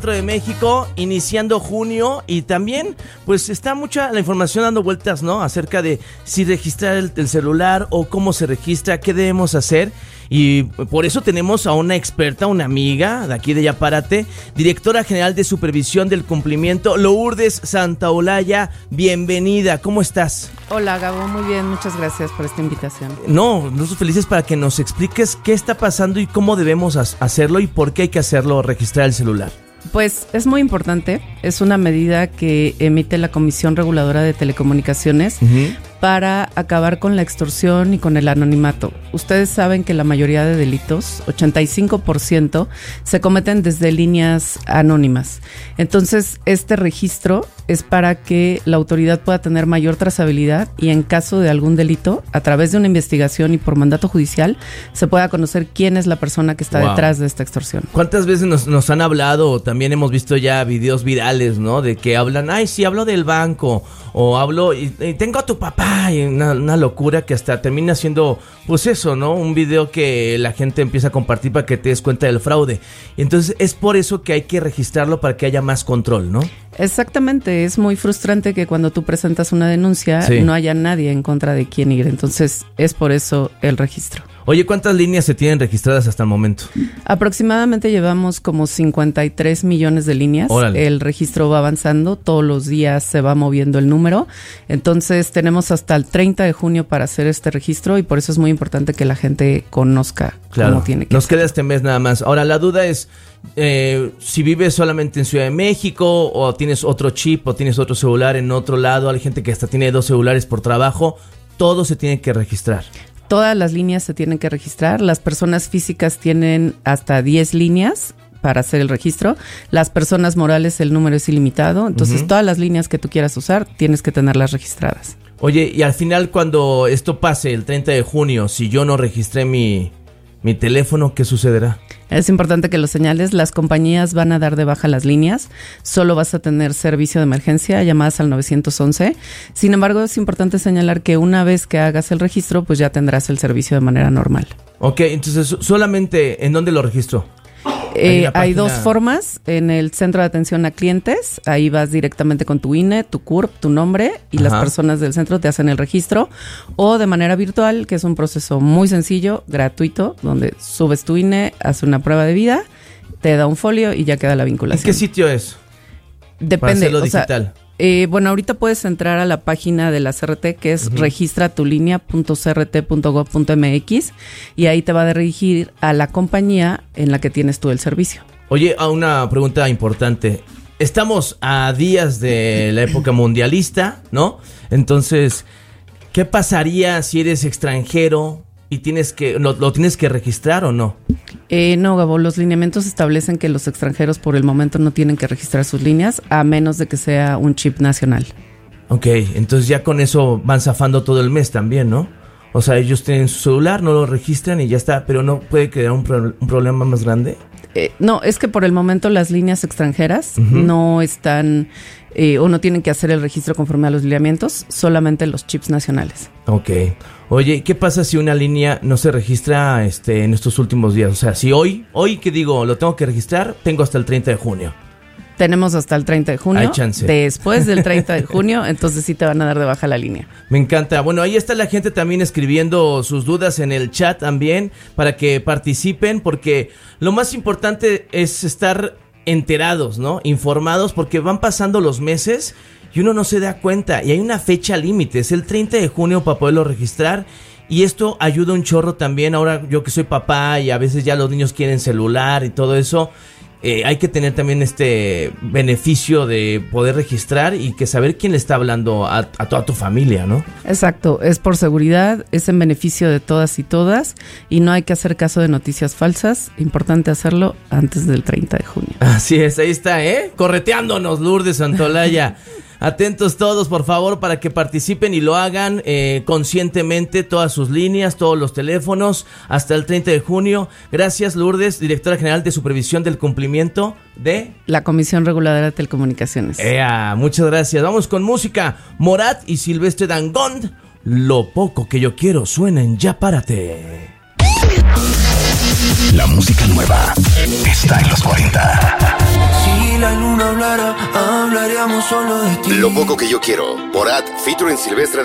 de México, iniciando junio, y también pues está mucha la información dando vueltas, ¿no? Acerca de si registrar el celular o cómo se registra, qué debemos hacer. Y por eso tenemos a una experta, una amiga de aquí de Ya Párate, directora general de supervisión del cumplimiento, Lourdes Santaolalla. Bienvenida, ¿cómo estás? Hola Gabo, muy bien, muchas gracias por esta invitación. No, nosotros felices para que nos expliques qué está pasando y cómo debemos hacerlo y por qué hay que hacerlo, registrar el celular. Pues es muy importante, es una medida que emite la Comisión Reguladora de Telecomunicaciones para acabar con la extorsión y con el anonimato. Ustedes saben que la mayoría de delitos, 85%, se cometen desde líneas anónimas. Entonces, este registro es para que la autoridad pueda tener mayor trazabilidad y en caso de algún delito, a través de una investigación y por mandato judicial, se pueda conocer quién es la persona que está detrás de esta extorsión. ¿Cuántas veces nos han hablado, o también hemos visto ya videos virales, ¿no? De que hablan, ay, sí, hablo del banco, o hablo y tengo a tu papá, y una locura que hasta termina siendo, pues eso, ¿no? Un video que la gente empieza a compartir para que te des cuenta del fraude. Y entonces es por eso que hay que registrarlo para que haya más control, ¿no? Exactamente, es muy frustrante que cuando tú presentas una denuncia no haya nadie en contra de quién ir, entonces es por eso el registro. Oye, ¿cuántas líneas se tienen registradas hasta el momento? Aproximadamente llevamos como 53 millones de líneas. Órale. El registro va avanzando, todos los días se va moviendo el número, entonces tenemos hasta el 30 de junio para hacer este registro y por eso es muy importante que la gente conozca cómo tiene que Nos hacer. queda este mes nada más. Ahora, la duda es, si vives solamente en Ciudad de México o tienes otro chip o tienes otro celular en otro lado, hay gente que hasta tiene 2 celulares por trabajo, todo se tiene que registrar. Todas las líneas se tienen que registrar. Las personas físicas tienen hasta 10 líneas para hacer el registro. Las personas morales, el número es ilimitado. Entonces, todas las líneas que tú quieras usar, tienes que tenerlas registradas. Oye, y al final, cuando esto pase, el 30 de junio, si yo no registré mi teléfono, ¿qué sucederá? Es importante que lo señales. Las compañías van a dar de baja las líneas. Solo vas a tener servicio de emergencia, llamadas al 911. Sin embargo, es importante señalar que una vez que hagas el registro, pues ya tendrás el servicio de manera normal. Ok, entonces, ¿solamente en dónde lo registro? Hay 2 formas. En el centro de atención a clientes, ahí vas directamente con tu INE, tu CURP, tu nombre y las personas del centro te hacen el registro, o de manera virtual, que es un proceso muy sencillo, gratuito, donde subes tu INE, haces una prueba de vida, te da un folio y ya queda la vinculación. ¿En qué sitio es? Depende. Para hacerlo digital. Bueno, ahorita puedes entrar a la página de la CRT, que es registratulinea.crt.gov.mx, y ahí te va a dirigir a la compañía en la que tienes tú el servicio. Oye, una pregunta importante. Estamos a días de la época mundialista, ¿no? Entonces, ¿qué pasaría si eres extranjero y lo tienes que registrar o no? No, Gabo, los lineamientos establecen que los extranjeros por el momento no tienen que registrar sus líneas, a menos de que sea un chip nacional. Ok, entonces ya con eso van zafando todo el mes también, ¿no? O sea, ellos tienen su celular, no lo registran y ya está, pero ¿no puede quedar un problema más grande? No, es que por el momento las líneas extranjeras no están o no tienen que hacer el registro conforme a los lineamientos, solamente los chips nacionales. Ok. Oye, ¿qué pasa si una línea no se registra en estos últimos días? O sea, si hoy que digo, lo tengo que registrar, tengo hasta el 30 de junio. Tenemos hasta el 30 de junio. Hay chance. Después del 30 de junio, entonces sí te van a dar de baja la línea. Me encanta. Bueno, ahí está la gente también escribiendo sus dudas en el chat también para que participen, porque lo más importante es estar enterados, ¿no? Informados, porque van pasando los meses y uno no se da cuenta. Y hay una fecha límite, es el 30 de junio para poderlo registrar. Y esto ayuda un chorro también. Ahora yo que soy papá y a veces ya los niños quieren celular y todo eso, hay que tener también este beneficio de poder registrar y que saber quién le está hablando a toda tu familia, ¿no? Exacto, es por seguridad, es en beneficio de todas y todas y no hay que hacer caso de noticias falsas, importante hacerlo antes del 30 de junio. Así es, ahí está, correteándonos Lourdes Santaolalla. Atentos todos, por favor, para que participen y lo hagan conscientemente, todas sus líneas, todos los teléfonos, hasta el 30 de junio. Gracias, Lourdes, directora general de supervisión del cumplimiento de la Comisión Reguladora de Telecomunicaciones. Muchas gracias. Vamos con música. Morat y Silvestre Dangond. Lo poco que yo quiero suena en Ya Párate. La música nueva está en los 40. Si la luna hablara, hablaríamos solo de ti. Lo poco que yo quiero, Borat featuring Silvestre